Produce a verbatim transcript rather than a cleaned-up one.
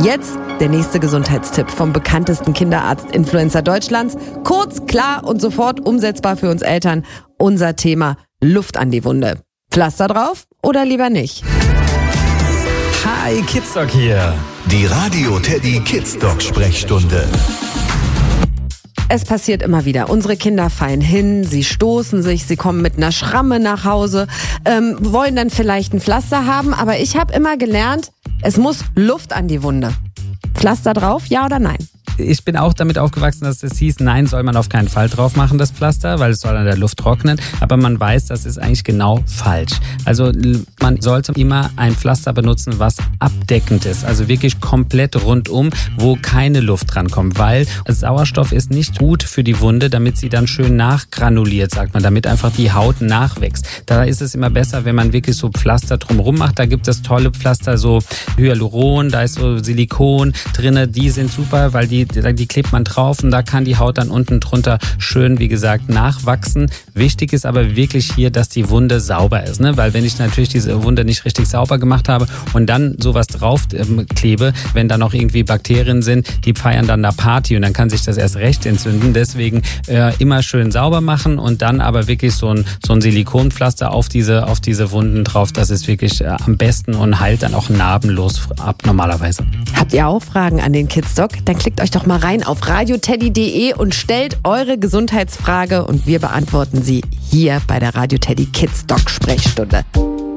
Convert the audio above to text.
Jetzt der nächste Gesundheitstipp vom bekanntesten Kinderarzt-Influencer Deutschlands. Kurz, klar und sofort umsetzbar für uns Eltern. Unser Thema: Luft an die Wunde. Pflaster drauf oder lieber nicht? Hi, Kidsdoc hier. Die Radio Teddy Kidsdoc Sprechstunde. Es passiert immer wieder. Unsere Kinder fallen hin, sie stoßen sich, sie kommen mit einer Schramme nach Hause, ähm, wollen dann vielleicht ein Pflaster haben, aber ich habe immer gelernt, es muss Luft an die Wunde. Pflaster drauf, ja oder nein? Ich bin auch damit aufgewachsen, dass es hieß, nein, soll man auf keinen Fall drauf machen, das Pflaster, weil es soll an der Luft trocknen. Aber man weiß, das ist eigentlich genau falsch. Also man sollte immer ein Pflaster benutzen, was abdeckend ist. Also wirklich komplett rundum, wo keine Luft drankommt. Weil Sauerstoff ist nicht gut für die Wunde, damit sie dann schön nachgranuliert, sagt man, damit einfach die Haut nachwächst. Da ist es immer besser, wenn man wirklich so Pflaster drumherum macht. Da gibt es tolle Pflaster, so Hyaluron, da ist so Silikon drinne. Die sind super, weil die Die, die klebt man drauf und da kann die Haut dann unten drunter schön, wie gesagt, nachwachsen. Wichtig ist aber wirklich hier, dass die Wunde sauber ist, ne? Weil wenn ich natürlich diese Wunde nicht richtig sauber gemacht habe und dann sowas drauf ähm, klebe, wenn da noch irgendwie Bakterien sind, die feiern dann da Party und dann kann sich das erst recht entzünden. Deswegen äh, immer schön sauber machen und dann aber wirklich so ein, so ein Silikonpflaster auf diese, auf diese Wunden drauf. Das ist wirklich äh, am besten und heilt dann auch narbenlos ab normalerweise. Habt ihr auch Fragen an den Kidsdoc? Dann klickt euch doch mal rein auf radio teddy punkt de und stellt eure Gesundheitsfrage und wir beantworten sie hier bei der Radio Teddy Kidsdoc Sprechstunde.